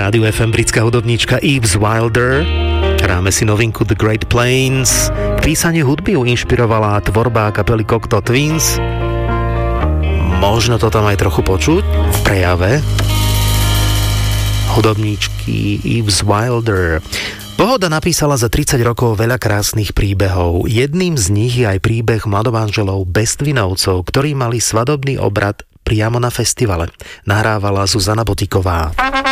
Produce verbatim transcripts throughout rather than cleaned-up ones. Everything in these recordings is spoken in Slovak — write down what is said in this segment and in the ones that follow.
Rádiu ef em britská hudobníčka Yves Wilder. Hráme si novinku The Great Plains. K písaniu hudby ju inšpirovala tvorba kapely Cocteau Twins. Možno to tam aj trochu počuť v prejave hudobníčky Yves Wilder. Pohoda napísala za tridsať rokov veľa krásnych príbehov. Jedným z nich je aj príbeh mladomanželov Bestvinovcov, ktorí mali svadobný obrad priamo na festivale. Nahrávala Zuzana Botiková.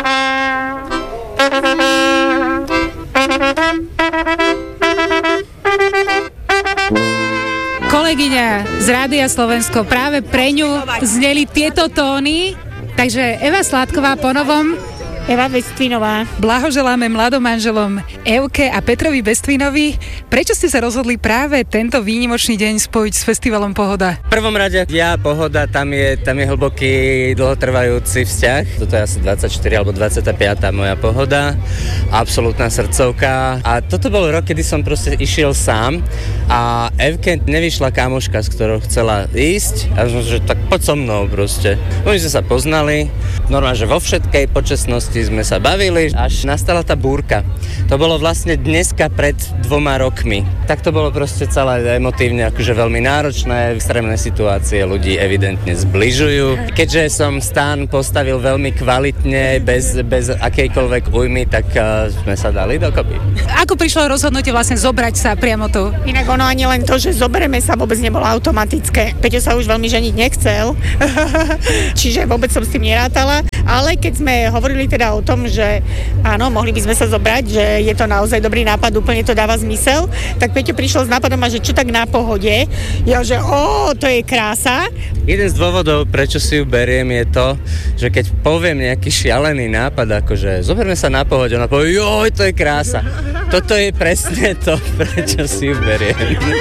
Kolegyňa z Rádia Slovensko, práve pre ňu zneli tieto tóny, takže Eva Sládková ponovom. Eva Bestvinová. Blahoželáme mladom manželom Evke a Petrovi Bestvinovi. Prečo ste sa rozhodli práve tento výnimočný deň spojiť s festivalom Pohoda? V prvom rade ja Pohoda, tam je, tam je hlboký, dlhotrvajúci vzťah. Toto je asi dvadsaťštyri alebo dvadsaťpäť moja Pohoda. Absolútna srdcovka. A toto bol rok, kedy som proste išiel sám a Evke nevyšla kamoška, s ktorou chcela ísť a že tak poď so mnou proste. My sme sa poznali, normálne, že vo všetkej počestnosti sme sa bavili, až nastala tá búrka. To bolo vlastne dneska pred dvoma rokmi. Tak to bolo proste celé emotívne, akože veľmi náročné, extrémne situácie ľudí evidentne zbližujú. Keďže som stan postavil veľmi kvalitne, bez, bez akejkoľvek újmy, tak uh, sme sa dali dokopy. Ako prišlo rozhodnutie vlastne zobrať sa priamo tu? Inak ono ani len to, že zoberieme sa, vôbec nebolo automatické. Peťo sa už veľmi ženiť nechcel, čiže vôbec som s tým nerátala, ale keď sme hovorili teda o tom, že áno, mohli by sme sa zobrať, že je to naozaj dobrý nápad, úplne to dáva zmysel, tak Peťo prišiel s nápadom, a že čo tak na Pohode. Ja, že ó, to je krása. Jeden z dôvodov, prečo si ju beriem, je to, že keď poviem nejaký šialený nápad, akože zoberme sa na Pohode, ona povie, joj, to je krása. Toto je presne to, prečo si ju beriem.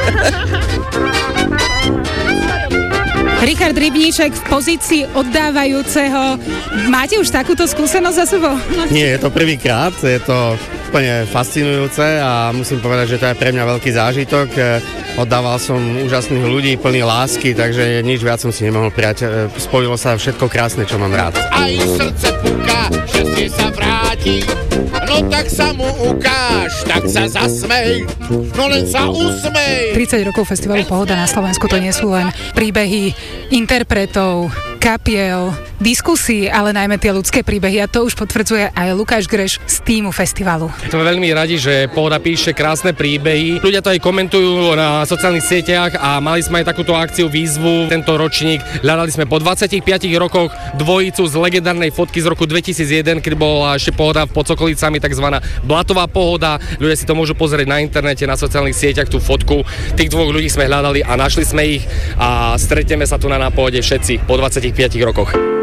Richard Rybníček v pozícii oddávajúceho. Máte už takúto skúsenosť za sebou? Nie, je to prvýkrát, je to úplne fascinujúce a musím povedať, že to je pre mňa veľký zážitok. Oddával som úžasných ľudí, plný lásky, takže nič viac som si nemohol prijať. Spojilo sa všetko krásne, čo mám rád. Aj srdce púka, že si sa vráti. No tak sa mu ukáž, tak sa zasmej, no len sa usmej. tridsať rokov festivalu Pohoda na Slovensku, to nie sú len príbehy interpretov, kapiel, diskusí, ale najmä tie ľudské príbehy, a to už potvrdzuje aj Lukáš Greš z tímu festivalu. Sme veľmi radi, že Pohoda píše krásne príbehy. Ľudia to aj komentujú na sociálnych sieťach a mali sme aj takúto akciu, výzvu tento ročník. Hľadali sme po dvadsiatich piatich rokoch dvojicu z legendárnej fotky z roku dvetisícjeden, keď bola ešte Pohoda pod Sokolicami, takzvaná Blatová Pohoda. Ľudia si to môžu pozrieť na internete, na sociálnych sieťach, tú fotku. Tých dvoch ľudí sme hľadali a našli sme ich a stretneme sa tu na Pohode všetci po dvadsiatich piatich rokoch.